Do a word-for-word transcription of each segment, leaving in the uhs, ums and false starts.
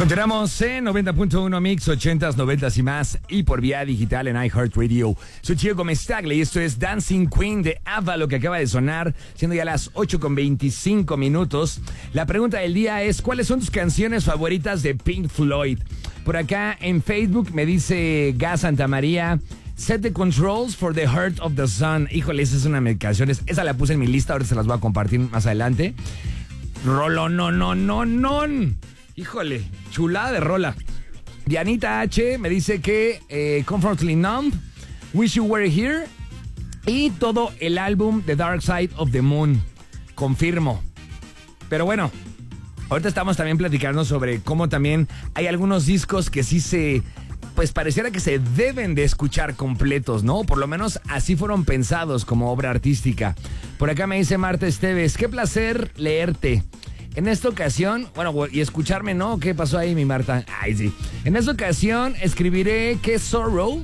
Continuamos en noventa punto uno Mix, ochentas, noventas y más, y por vía digital en iHeartRadio. Soy Gio Gómez Tagle y esto es Dancing Queen de ABBA, lo que acaba de sonar, siendo ya las ocho con veinticinco minutos. La pregunta del día es, ¿cuáles son tus canciones favoritas de Pink Floyd? Por acá en Facebook me dice Gas Santa María, Set the Controls for the Heart of the Sun. Híjole, esa es una de mis canciones, esa la puse en mi lista, ahora se las voy a compartir más adelante. Rolo, no, no, no, no. Híjole, chulada de rola. Dianita H me dice que eh, Comfortably Numb, Wish You Were Here y todo el álbum The Dark Side of the Moon. Confirmo. Pero bueno, ahorita estamos también platicando sobre cómo también hay algunos discos que sí se... pues pareciera que se deben de escuchar completos, ¿no? Por lo menos así fueron pensados como obra artística. Por acá me dice Marta Esteves, qué placer leerte. En esta ocasión, bueno, y escucharme, ¿no? ¿Qué pasó ahí, mi Marta? Ay, sí. En esta ocasión escribiré que Sorrow,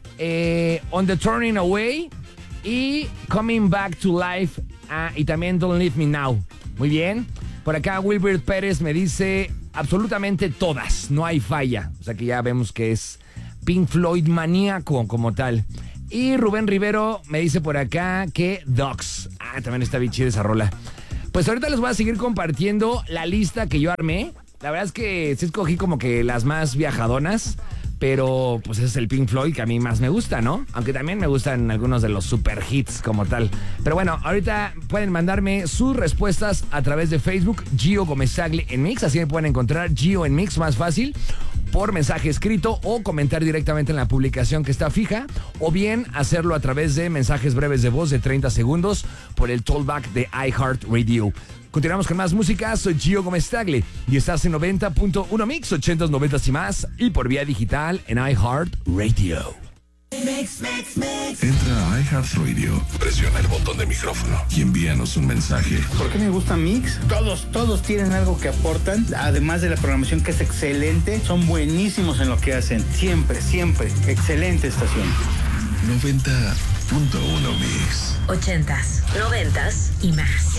eh, On the Turning Away y Coming Back to Life, ah, y también Don't Leave Me Now. Muy bien. Por acá Wilbert Pérez me dice absolutamente todas, no hay falla. O sea que ya vemos que es Pink Floyd maníaco como tal. Y Rubén Rivero me dice por acá que Dogs. Ah, también está bien chida esa rola. Pues ahorita les voy a seguir compartiendo la lista que yo armé. La verdad es que sí escogí como que las más viajadonas, pero pues ese es el Pink Floyd que a mí más me gusta, ¿no? Aunque también me gustan algunos de los super hits como tal. Pero bueno, ahorita pueden mandarme sus respuestas a través de Facebook, Gio Gómez Tagle en Mix. Así me pueden encontrar Gio en Mix, más fácil, por mensaje escrito o comentar directamente en la publicación que está fija, o bien hacerlo a través de mensajes breves de voz de treinta segundos por el tollback de iHeartRadio. Continuamos con más música, soy Gio Gómez Tagle y estás en noventa punto uno Mix, ochentas, noventas y más, y por vía digital en iHeartRadio. Mix, mix, mix. Entra a iHeartRadio, presiona el botón de micrófono y envíanos un mensaje. ¿Por qué me gusta Mix? Todos, todos tienen algo que aportan, además de la programación que es excelente, son buenísimos en lo que hacen, siempre, siempre, excelente estación. noventa punto uno Mix. Ochentas, noventas y más.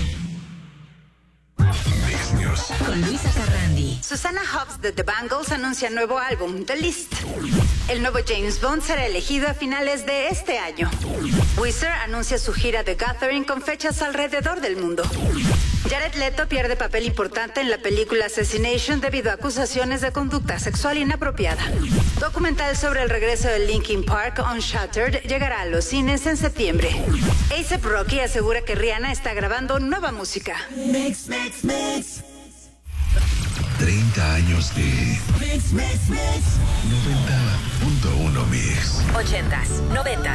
Mix News. Con Luisa Carrandi. Susanna Hoffs de The Bangles anuncia nuevo álbum, The List. El nuevo James Bond será elegido a finales de este año. Weezer anuncia su gira The Gathering con fechas alrededor del mundo. Jared Leto pierde papel importante en la película Assassination debido a acusaciones de conducta sexual inapropiada. Documental sobre el regreso de Linkin Park, Unshattered, llegará a los cines en septiembre. A$ap Rocky asegura que Rihanna está grabando nueva música. Mix, mix, mix. treinta años de Mix, mix, mix. noventa punto uno Mix. Ochentas, noventas.